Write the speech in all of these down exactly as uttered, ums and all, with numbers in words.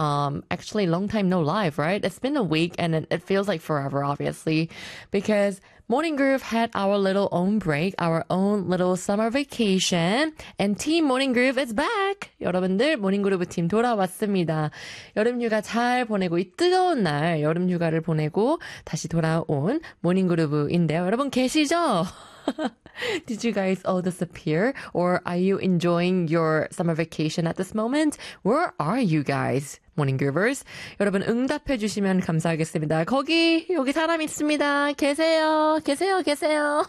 um, actually long time no live, right? It's been a week and it, it feels like forever, obviously, because Morning Groove had our little own break, our own little summer vacation, and Team Morning Groove is back. 여러분들, 모닝 그루브 팀 돌아왔습니다. 여름 휴가 잘 보내고 이 뜨거운 날 여름 휴가를 보내고 다시 돌아온 모닝 그루브인데요. 여러분 계시죠? Did you guys all disappear? Or are you enjoying your summer vacation at this moment? Where are you guys? Morning Groovers. 여러분 응답해 주시면 감사하겠습니다. 거기 여기 사람 있습니다. 계세요. 계세요. 계세요.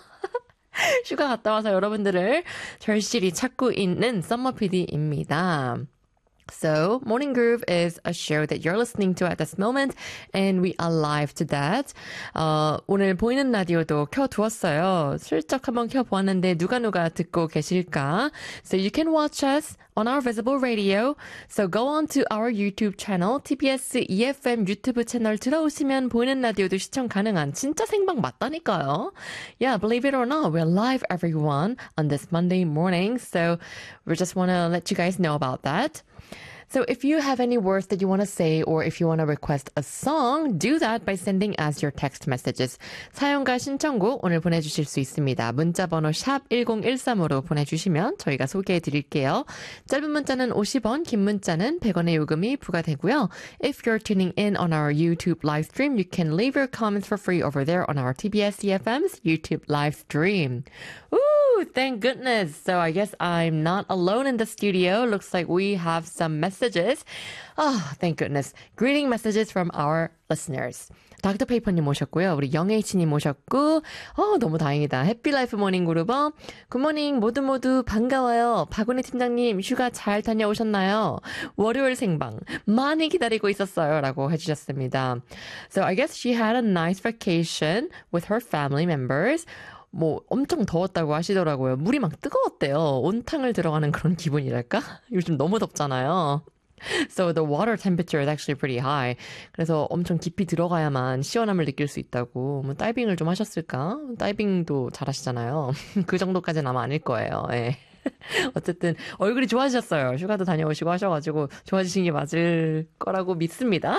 휴가 갔다 와서 여러분들을 절실히 찾고 있는 썸머 피디입니다. So, Morning Groove is a show that you're listening to at this moment, and we are live to that. 어, 오늘 보이는 라디오도 켜두었어요. 슬쩍 한번 켜보았는데 누가 누가 듣고 계실까? So you can watch us on our visible radio. So go on to our YouTube channel, 티비에스 이에프엠 유튜브 채널 들어오시면 보이는 라디오도 시청 가능한 진짜 생방 맞다니까요. Yeah, believe it or not, we're live everyone on this Monday morning. So we just want to let you guys know about that. So if you have any words that you want to say or if you want to request a song, do that by sending us your text messages. 사연과 신청곡 오늘 보내주실 수 있습니다. 문자번호 샵 일공일삼으로 보내주시면 저희가 소개해드릴게요. 짧은 문자는 오십 원, 긴 문자는 백 원의 요금이 부과되고요. If you're tuning in on our YouTube live stream, you can leave your comments for free over there on our 티비에스 이에프엠's YouTube live stream. Ooh, thank goodness. So I guess I'm not alone in the studio. Looks like we have some messages. Messages. Oh, thank goodness. Greeting messages from our listeners. 닥터페이퍼님 오셨고요. 우리 영에이치님 오셨고, 어, 너무 다행이다. 해피라이프 모닝 그루버. 굿모닝 모두 모두 반가워요. 박은희 팀장님 휴가 잘 다녀오셨나요? 월요일 생방 많이 기다리고 있었어요. 라고 해주셨습니다. So I guess she had a nice vacation with her family members. 뭐 엄청 더웠다고 하시더라고요. 물이 막 뜨거웠대요. 온탕을 들어가는 그런 기분이랄까? 요즘 너무 덥잖아요. So the water temperature is actually pretty high. 그래서 엄청 깊이 들어가야만 시원함을 느낄 수 있다고. 뭐 다이빙을 좀 하셨을까? 다이빙도 잘하시잖아요. 그 정도까지는 아마 아닐 거예요. 예. 어쨌든 얼굴이 좋아지셨어요. 휴가도 다녀오시고 하셔가지고 좋아지신 게 맞을 거라고 믿습니다.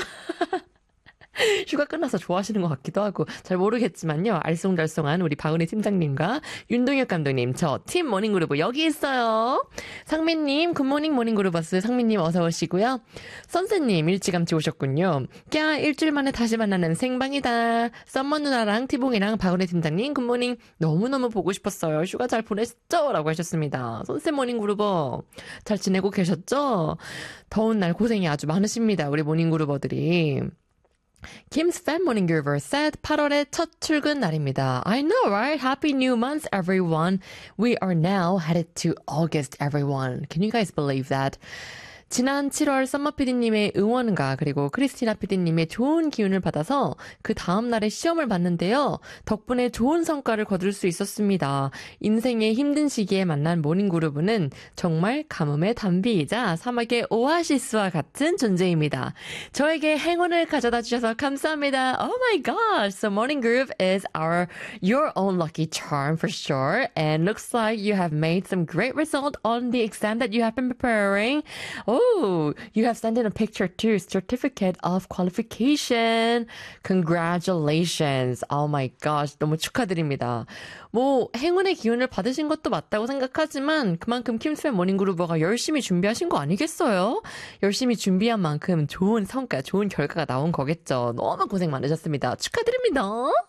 휴가 끝나서 좋아하시는 것 같기도 하고 잘 모르겠지만요. 알쏭달쏭한 우리 박은희 팀장님과 윤동혁 감독님, 저 팀 모닝그룹 여기 있어요. 상민님, 굿모닝 모닝그룹버스 상민님 어서 오시고요. 선생님 일찌감치 오셨군요. 야, 일주일 만에 다시 만나는 생방이다. 썸머 누나랑 티봉이랑 박은희 팀장님 굿모닝 너무너무 보고 싶었어요. 휴가 잘 보냈죠? 라고 하셨습니다. 선생 모닝그룹버 잘 지내고 계셨죠? 더운 날 고생이 아주 많으십니다. 우리 모닝그룹버들이. Kim's Fan Morning Groover said 팔월의 첫 출근 날입니다. I know, right? Happy new month, everyone. We are now headed to August, everyone. Can you guys believe that? 지난 칠월 썸머 피디님의 응원과 그리고 크리스티나 피디님의 좋은 기운을 받아서 그 다음 날에 시험을 봤는데요. 덕분에 좋은 성과를 거둘 수 있었습니다. 인생의 힘든 시기에 만난 모닝그루브는 정말 가뭄의 단비이자 사막의 오아시스와 같은 존재입니다. 저에게 행운을 가져다 주셔서 감사합니다. Oh my gosh! So Morning Groove is our your own lucky charm for sure. And looks like you have made some great result on the exam that you have been preparing. Oh, Oh, you have sent in a picture too. Certificate of qualification. Congratulations. Oh my gosh. 너무 축하드립니다. 뭐 행운의 기운을 받으신 것도 맞다고 생각하지만 그만큼 킴스팬 모닝그루버가 열심히 준비하신 거 아니겠어요? 열심히 준비한 만큼 좋은 성과, 좋은 결과가 나온 거겠죠. 너무 고생 많으셨습니다. 축하드립니다.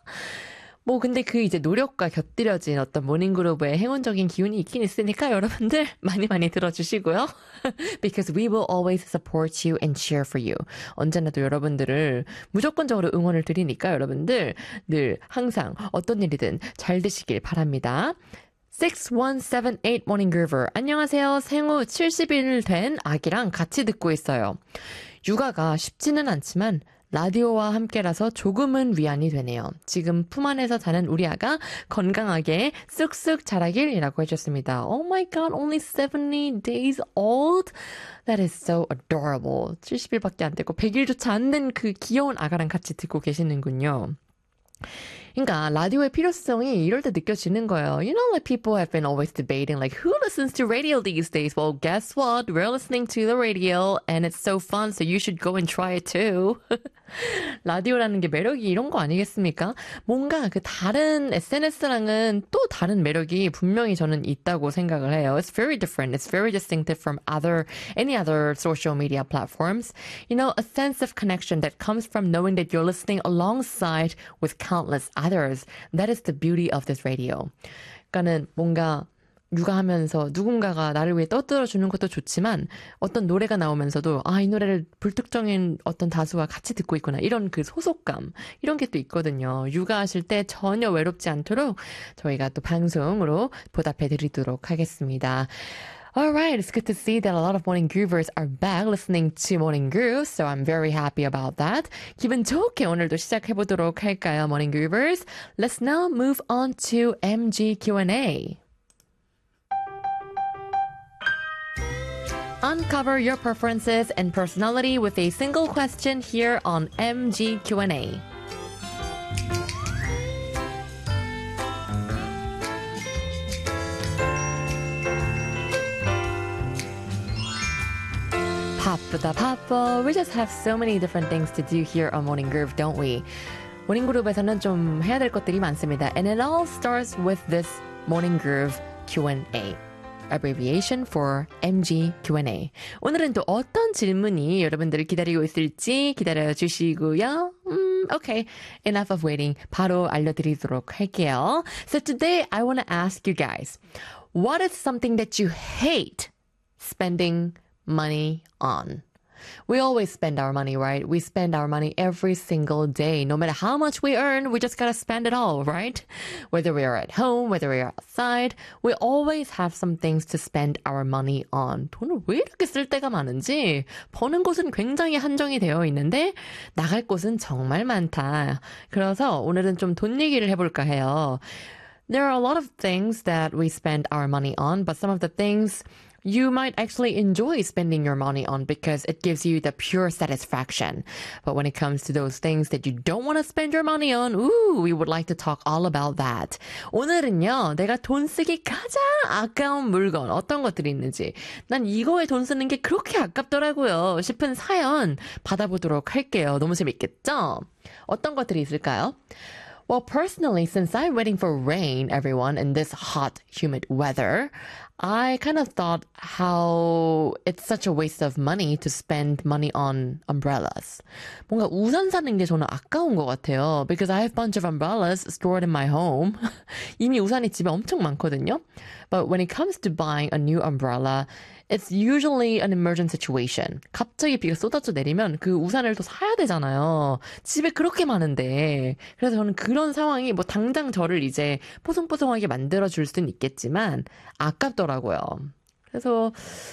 뭐 근데 그 이제 노력과 곁들여진 어떤 모닝그루브의 행운적인 기운이 있긴 있으니까 여러분들 많이 많이 들어주시고요. Because we will always support you and cheer for you. 언제나도 여러분들을 무조건적으로 응원을 드리니까 여러분들 늘 항상 어떤 일이든 잘 되시길 바랍니다. 육일칠팔 Morning Groover. 안녕하세요. 생후 칠십 일 된 아기랑 같이 듣고 있어요. 육아가 쉽지는 않지만 라디오와 함께라서 조금은 위안이 되네요. 지금 품 안에서 자는 우리 아가 건강하게 쑥쑥 자라길이라고 해주셨습니다. Oh my god, only seventy days old? That is so adorable. 칠십 일밖에 안 됐고 백 일조차 안 된 그 귀여운 아가랑 같이 듣고 계시는군요. 그러니까 라디오의 필요성이 이럴 때 느껴지는 거예요. You know, like people have been always debating like who listens to radio these days? Well, guess what? We're listening to the radio and it's so fun, so you should go and try it too. 라디오라는 게 매력이 이런 거 아니겠습니까? 뭔가 그 다른 에스엔에스랑은 또 다른 매력이 분명히 저는 있다고 생각을 해요. It's very different. It's very distinctive from other any other social media platforms. You know, a sense of connection that comes from knowing that you're listening alongside with countless others. That is the beauty of this radio. 그러니까는 뭔가 육아하면서 누군가가 나를 위해 떠들어주는 것도 좋지만 어떤 노래가 나오면서도 아, 이 노래를 불특정인 어떤 다수와 같이 듣고 있구나. 이런 그 소속감, 이런 게 또 있거든요. 육아하실 때 전혀 외롭지 않도록 저희가 또 방송으로 보답해 드리도록 하겠습니다. Alright, it's good to see that a lot of Morning Groovers are back listening to Morning Groove, so I'm very happy about that. 기분 좋게 오늘도 시작해보도록 할까요, Morning Groovers? Let's now move on to 엠지 Q and A. Uncover your preferences and personality with a single question here on 엠지 Q and A. 바쁘다 바빠. We just have so many different things to do here on Morning Groove, don't we? 모닝 그룹에서는 좀 해야 될 것들이 많습니다. And it all starts with this Morning Groove Q and A. abbreviation for 엠지 Q and A. 오늘은 또 어떤 질문이 여러분들을 기다리고 있을지 기다려주시고요. 음, okay, enough of waiting. 바로 알려드리도록 할게요. So today I want to ask you guys, what is something that you hate spending money on? We always spend our money, right? We spend our money every single day. No matter how much we earn, we just gotta spend it all, right? Whether we are at home, whether we are outside, we always have some things to spend our money on. 돈을 왜 이렇게 쓸 때가 많은지 버는 곳은 굉장히 한정이 되어 있는데 나갈 곳은 정말 많다. 그래서 오늘은 좀 돈 얘기를 해볼까 해요. There are a lot of things that we spend our money on, but some of the things you might actually enjoy spending your money on because it gives you the pure satisfaction. But when it comes to those things that you don't want to spend your money on, ooh, we would like to talk all about that. 오늘은요, 내가 돈 쓰기 가장 아까운 물건, 어떤 것들이 있는지, 난 이거에 돈 쓰는 게 그렇게 아깝더라고요 싶은 사연 받아보도록 할게요. 너무 재밌겠죠? 어떤 것들이 있을까요? Well, personally, since I'm waiting for rain, everyone, in this hot, humid weather, I kind of thought how it's such a waste of money to spend money on umbrellas. 뭔가 우산 사는 게 저는 아까운 것 같아요. Because I have a bunch of umbrellas stored in my home. 이미 우산이 집에 엄청 많거든요. But when it comes to buying a new umbrella, it's usually an emergent situation. 갑자기 비가 쏟아져 내리면 그 우산을 또 사야 되잖아요. 집에 그렇게 많은데. 그래서 저는 그런 상황이 뭐 당장 저를 이제 포송포송하게 만들어줄 수는 있겠지만 아깝더라고요. 그래서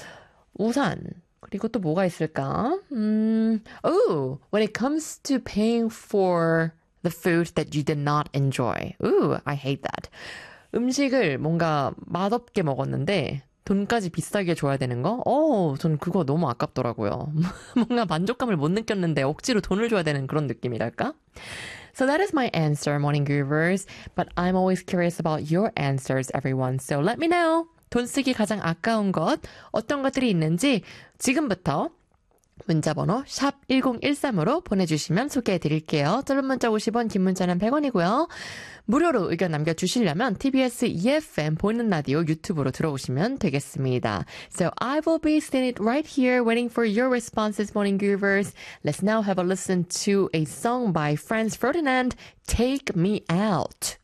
우산. 그리고 또 뭐가 있을까? 음, oh, when it comes to paying for the food that you did not enjoy. Ooh, I hate that. 음식을 뭔가 맛없게 먹었는데 돈까지 비싸게 줘야 되는 거? 어, 전 그거 너무 아깝더라고요. 뭔가 만족감을 못 느꼈는데 억지로 돈을 줘야 되는 그런 느낌이랄까? So that is my answer, Morning Groovers. But I'm always curious about your answers, everyone. So let me know. 돈 쓰기 가장 아까운 것, 어떤 것들이 있는지 지금부터 문자번호 샵 일공일삼으로 보내주시면 소개해드릴게요. 짧은 문자 오십 원, 긴 문자는 백 원이고요. 무료로 의견 남겨주시려면 티비에스 이에프엠 보이는 라디오 유튜브로 들어오시면 되겠습니다. So I will be sitting right here waiting for your responses, Morning Groovers. Let's now have a listen to a song by Franz Ferdinand, Take Me Out.